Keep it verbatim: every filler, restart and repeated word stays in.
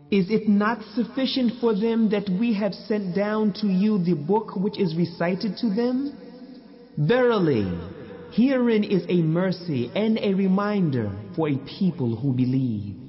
Is it not sufficient for them that we have sent down to you the book which is recited to them? Verily, herein is a mercy and a reminder for a people who believe.